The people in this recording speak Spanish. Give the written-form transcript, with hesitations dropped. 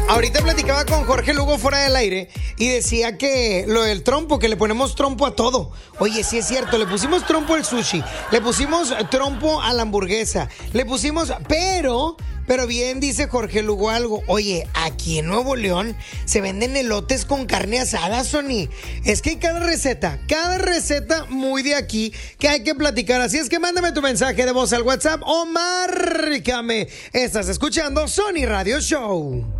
Ahorita platicaba con Jorge Lugo fuera del aire y decía que lo del trompo, que le ponemos trompo a todo. Oye, sí es cierto, le pusimos trompo al sushi, le pusimos trompo a la hamburguesa, le pusimos, pero bien dice Jorge Lugo algo. Oye, aquí en Nuevo León se venden elotes con carne asada, Sony. Es que hay cada receta muy de aquí que hay que platicar. Así es que mándame tu mensaje de voz al WhatsApp o márcame. Estás escuchando Sony Radio Show.